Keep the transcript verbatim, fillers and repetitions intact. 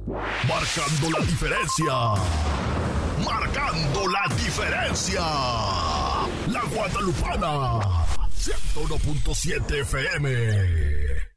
Marcando la diferencia. Marcando la diferencia. La Guadalupana. ciento uno punto siete F M.